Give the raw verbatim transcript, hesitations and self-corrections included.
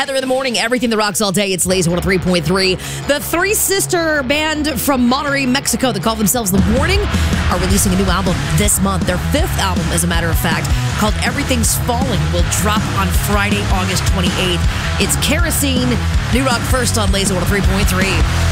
Heather in the morning, everything that rocks all day. It's Lazy one oh three point three. The three sister band from Monterrey, Mexico, that call themselves The Warning, are releasing a new album this month. Their fifth album, as a matter of fact, called Everything's Falling, will drop on Friday, August twenty-eighth. It's Kerosene, new rock first on Lazy one oh three point three.